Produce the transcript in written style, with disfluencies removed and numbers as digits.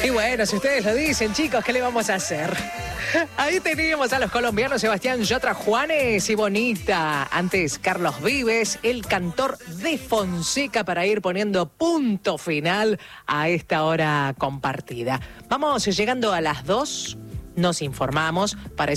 Y bueno, si ustedes lo dicen, chicos, ¿qué le vamos a hacer? Ahí teníamos a los colombianos Sebastián Yatra, Juanes y Bonita. Antes, Carlos Vives, el cantor de Fonseca, para ir poniendo punto final a esta hora compartida. Vamos llegando a las 2, nos informamos para